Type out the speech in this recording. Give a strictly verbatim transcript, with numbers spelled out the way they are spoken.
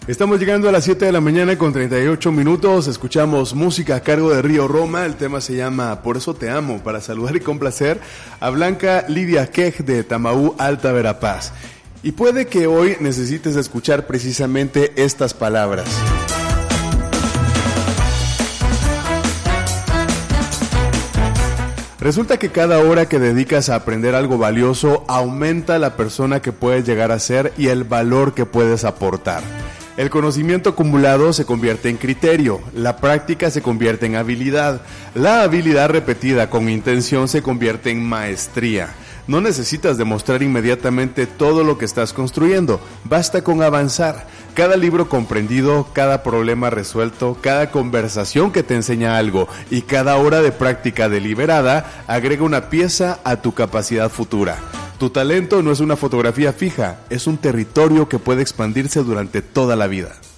Estamos llegando a las siete de la mañana con treinta y ocho minutos. Escuchamos música a cargo de Río Roma. El tema se llama Por eso te amo, para saludar y complacer a Blanca Lidia Quej de Tamaú, Alta Verapaz. Y puede que hoy necesites escuchar precisamente estas palabras. Resulta que cada hora que dedicas a aprender algo valioso aumenta la persona que puedes llegar a ser y el valor que puedes aportar. El conocimiento acumulado se convierte en criterio, la práctica se convierte en habilidad, la habilidad repetida con intención se convierte en maestría. No necesitas demostrar inmediatamente todo lo que estás construyendo, basta con avanzar. Cada libro comprendido, cada problema resuelto, cada conversación que te enseña algo y cada hora de práctica deliberada agrega una pieza a tu capacidad futura. Tu talento no es una fotografía fija, es un territorio que puede expandirse durante toda la vida.